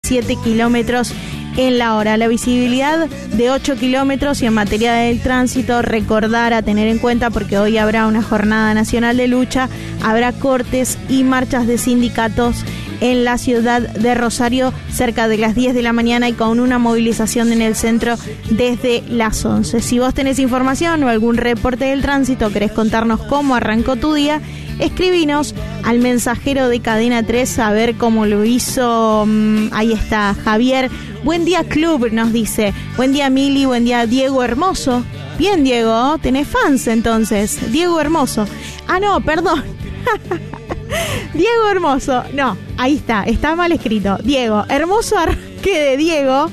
7 kilómetros en la hora. La visibilidad de 8 kilómetros y en materia del tránsito, recordar a tener en cuenta porque hoy habrá una jornada nacional de lucha, habrá cortes y marchas de sindicatos en la ciudad de Rosario cerca de las 10 de la mañana y con una movilización en el centro desde las 11. Si vos tenés información o algún reporte del tránsito, querés contarnos cómo arrancó tu día, escribinos al mensajero de Cadena 3 a ver cómo lo hizo. Ahí está Javier. Buen día Club, nos dice. Buen día Mili, buen día Diego Hermoso. Bien Diego, tenés fans entonces. Diego Hermoso. Ah no, perdón. Diego Hermoso, no, ahí está mal escrito. Diego, hermoso arranque de Diego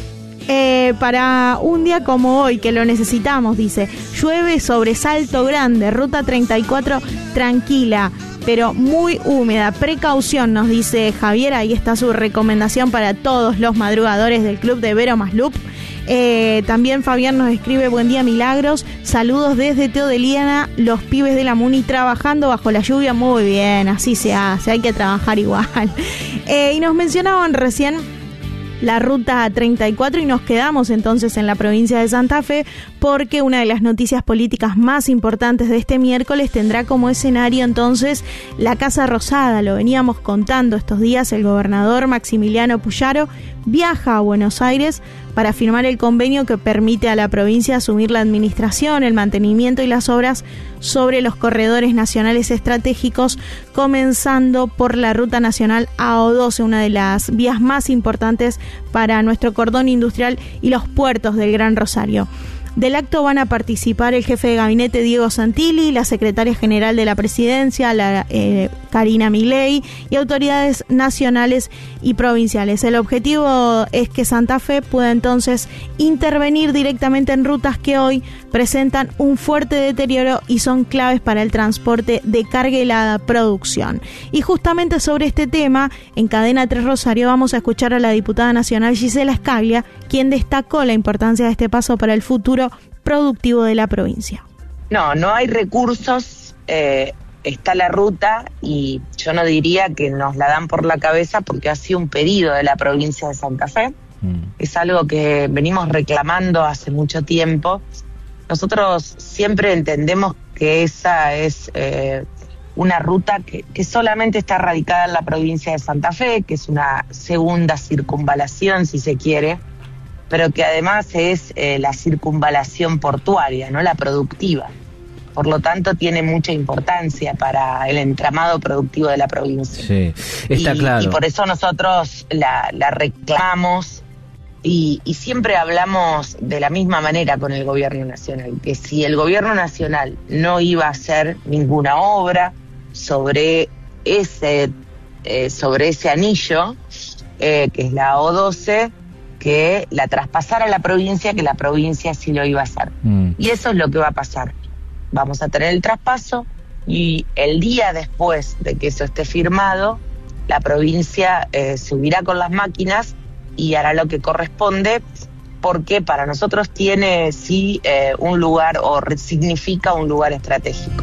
para un día como hoy, que lo necesitamos, dice. Llueve sobre Salto Grande, ruta 34 tranquila, pero muy húmeda. Precaución, nos dice Javier, ahí está su recomendación para todos los madrugadores del club de Vero Maslup. También Fabián nos escribe: buen día Milagros, saludos desde Teodeliana, los pibes de la Muni trabajando bajo la lluvia. Muy bien, así se hace, hay que trabajar igual. Y nos mencionaban recién la ruta 34 y nos quedamos entonces en la provincia de Santa Fe porque una de las noticias políticas más importantes de este miércoles tendrá como escenario entonces la Casa Rosada. Lo veníamos contando estos días, el gobernador Maximiliano Puyaro viaja a Buenos Aires para firmar el convenio que permite a la provincia asumir la administración, el mantenimiento y las obras sobre los corredores nacionales estratégicos, comenzando por la Ruta Nacional AO12, una de las vías más importantes para nuestro cordón industrial y los puertos del Gran Rosario. Del acto van a participar el jefe de gabinete Diego Santilli, la secretaria general de la presidencia, Karina Milei, y autoridades nacionales y provinciales. El objetivo es que Santa Fe pueda entonces intervenir directamente en rutas que hoy presentan un fuerte deterioro y son claves para el transporte de carga y la producción. Y justamente sobre este tema, en Cadena 3 Rosario vamos a escuchar a la diputada nacional Gisela Scaglia, quien destacó la importancia de este paso para el futuro productivo de la provincia. No hay recursos, está la ruta y yo no diría que nos la dan por la cabeza porque ha sido un pedido de la provincia de Santa Fe. Es algo que venimos reclamando hace mucho tiempo. Nosotros siempre entendemos que esa es una ruta que solamente está radicada en la provincia de Santa Fe, que es una segunda circunvalación si se quiere, pero que además es la circunvalación portuaria, no la productiva. Por lo tanto, tiene mucha importancia para el entramado productivo de la provincia. Sí, está claro. Y por eso nosotros la reclamamos y siempre hablamos de la misma manera con el gobierno nacional, que si el gobierno nacional no iba a hacer ninguna obra sobre ese anillo, que es la O12, que la traspasara a la provincia, que la provincia sí lo iba a hacer. Y eso es lo que va a pasar. Vamos a tener el traspaso y el día después de que eso esté firmado, la provincia subirá con las máquinas y hará lo que corresponde, porque para nosotros tiene sí un lugar o significa un lugar estratégico.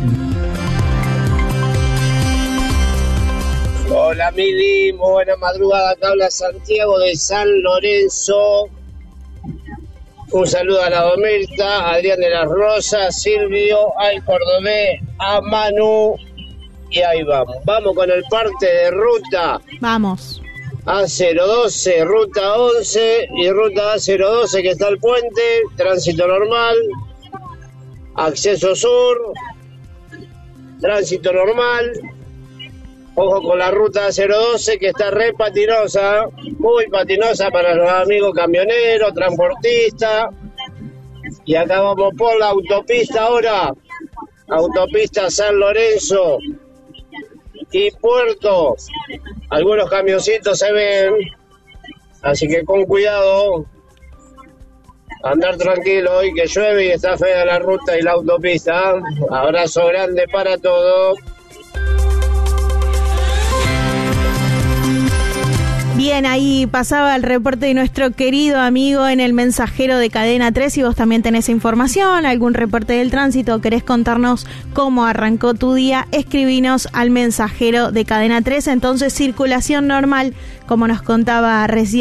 Hola Mili, muy buena madrugada, acá habla Santiago de San Lorenzo. Un saludo a la Domelta, a Adrián de las Rosas, Silvio, al Cordobés, a Manu. Y ahí vamos. Vamos con el parte de ruta. Vamos. A012, ruta 11 y ruta A012 que está el puente, tránsito normal, acceso sur, tránsito normal. Ojo con la ruta 012 que está re patinosa, muy patinosa para los amigos camioneros, transportistas. Y acá vamos por la autopista ahora, autopista San Lorenzo y Puerto. Algunos camioncitos se ven, así que con cuidado, andar tranquilo hoy que llueve y está fea la ruta y la autopista. Abrazo grande para todos. Bien, ahí pasaba el reporte de nuestro querido amigo en el mensajero de Cadena 3. Si vos también tenés información, algún reporte del tránsito, querés contarnos cómo arrancó tu día, escribinos al mensajero de Cadena 3. Entonces, circulación normal, como nos contaba recién